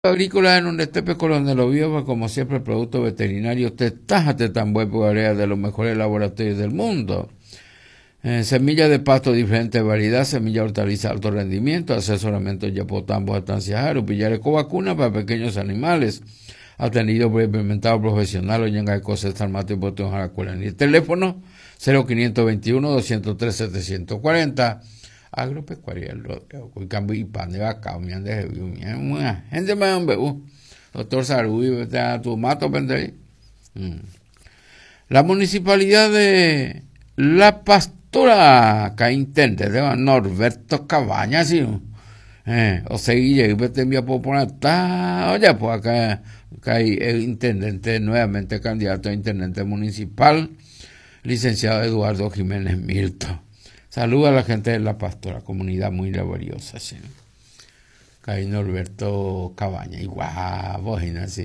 Agrícola en un estepe Coronel Oviedo, como siempre, el producto veterinario Testájate tan buen poder de los mejores laboratorios del mundo. Semillas de pasto de diferentes variedades, semilla hortaliza de alto rendimiento, asesoramiento ya potambos estancias, pillar ecovacuna para pequeños animales, atendido por implementado profesional, oyenga de cosas armato y botón a la escuela. Y el teléfono 0521-203-740. Agropecuaria, el cambio y pan de vaca, gente me han bebido. Doctor Sarui, tu mato vende. La municipalidad de La Pastora, que intende de Norberto Cabañas, ¿sí? O sea, y te envía por poner, oye, pues acá hay el intendente, nuevamente candidato a intendente municipal, licenciado Eduardo Jiménez Milton. Saluda a la gente de La Pastora, comunidad muy laboriosa, ¿sí? Caí Norberto Cabaña, y guau, así.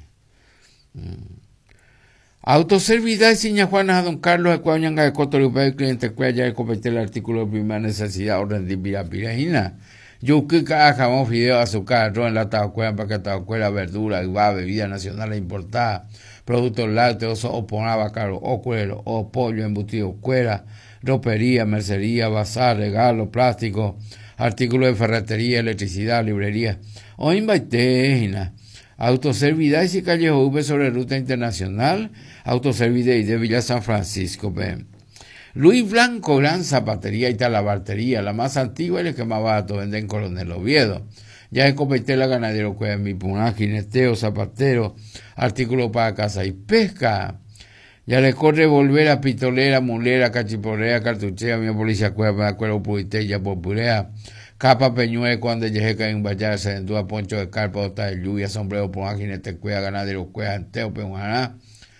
Autoservidad Siña Juana a don Carlos Ecuañanga de Cotorupé, el cliente Cuella, y competir el artículo de primera necesidad, orden de pirajina. Yuquica, jamón, fideo, azúcar, arroz en lata, cuera, paqueta, cuera, verdura, bebida nacional importada, productos lácteos, o ponaba caro, o cuero, o pollo embutido, cuera, ropería, mercería, bazar, regalo, plástico, artículos de ferretería, electricidad, librería, o invaitejina. Autoservidad y Callejo V sobre ruta internacional, Autoservidad de Villa San Francisco, Luis Blanco, gran zapatería y talabartería, la más antigua y la que más barato vende en Coronel Oviedo. Ya he competé la ganadero, cueva, mi puná, jineteo, zapatero, artículos para caza y pesca. Ya le corre volver a pitolera, mulera, cachiporrea, cartuchea, mi policía cueva, cuero puitella, popurea, capa peñuel, cuando llegue en vallar, se endúa, poncho de carpa, bota de lluvia, sombrero, puná, jinete, cueva, ganadero, cueva, anteo, peñuaná.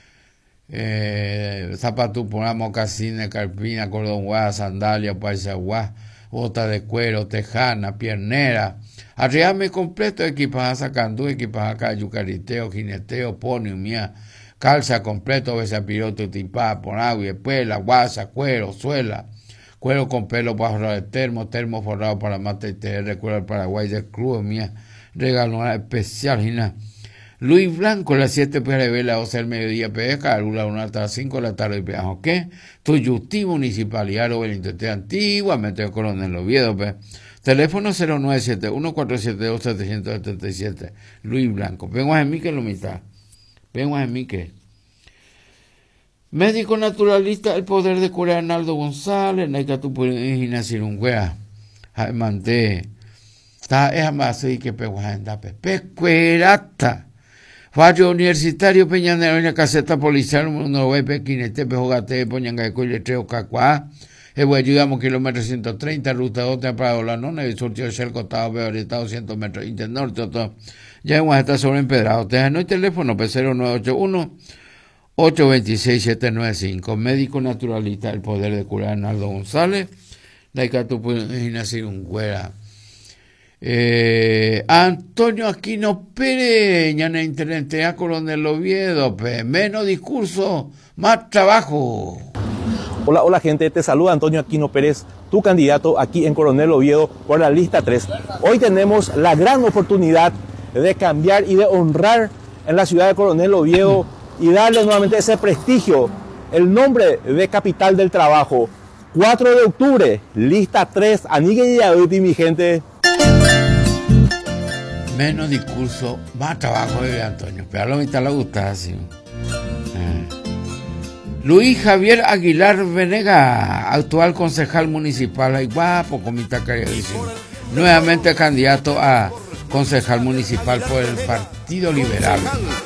Zapato, puná, mocasines, carpina, cordón guá, sandalia, paisa guá, bota de cuero, tejana, piernera, arriame completo, equipaje sacandú, equipaje cayu, cariteo, jineteo, ponio, mía, calza completo, besapiroto, tipá, ponagua, espela, guasa, cuero, suela, cuero con pelo para forrar el termo forrado para mata y TR, cuero del Paraguay del club, mía, regalo especial, gina. Luis Blanco, las 7 de vela, 12 del mediodía, pesca, la 1 hasta las 5 de la tarde, peajo, ¿qué? Tuyutí municipalidad, o el intendente antiguamente, el Coronel Oviedo, teléfono 0971-472-777, Luis Blanco. Vengo a mí que lo mitad. Vengo a mí que. Médico naturalista, el poder de curar Arnaldo González, Naika Tupurina Cirunguea, Manté, está es más así que peguanda, pecuerata. Fallo Universitario Peñanero en la caseta policial, uno ve pequinete, pejogate, poñanga de coletreo, cacuá, llegamos kilómetro 130, ruta 2 de Prado La Nona, y surtió el costado, veo orientado 100 metros, internorte, todo. Ya hemos estado sobre empedrado. Te no hay teléfono, 0981-826-795. Médico naturalista, el poder de curar Arnaldo González. La Icatupina Cirunguera. Antonio Aquino Pérez, ñana intendente a Coronel Oviedo, menos discurso, más trabajo. Hola gente, te saluda Antonio Aquino Pérez, tu candidato aquí en Coronel Oviedo por la lista 3. Hoy tenemos la gran oportunidad de cambiar y de honrar en la ciudad de Coronel Oviedo y darle nuevamente ese prestigio, el nombre de capital del trabajo. 4 de octubre, lista 3, Anigue y Yaduti, mi gente. Menos discurso, más trabajo de Antonio, pero a lo mitad le gusta así. Luis Javier Aguilar Venega, actual concejal municipal, ay guapo, comita carísimo, nuevamente candidato a concejal municipal por el Partido Liberal.